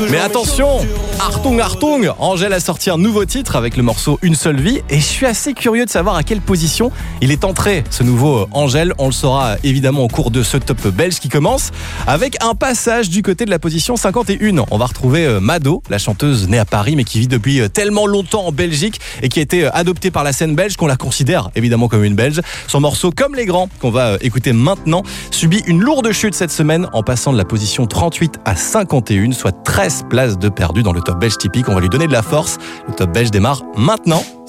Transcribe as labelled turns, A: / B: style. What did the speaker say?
A: Mais attention, Artung, Angèle a sorti un nouveau titre avec le morceau Une seule vie et je suis assez curieux de savoir à quelle position il est entré, ce nouveau Angèle. On le saura évidemment au cours de ce top belge qui commence avec un passage du côté de la position 51. On va retrouver Mado, la chanteuse née à Paris mais qui vit depuis tellement longtemps en Belgique et qui a été adoptée par la scène belge qu'on la considère évidemment comme une Belge. Son morceau Comme les grands, qu'on va écouter maintenant, subit une lourde chute cette semaine en passant de la position 38 à 51, soit 13 places de perdu dans le top belge typique. On va lui donner de la force. Le top belge démarre maintenant.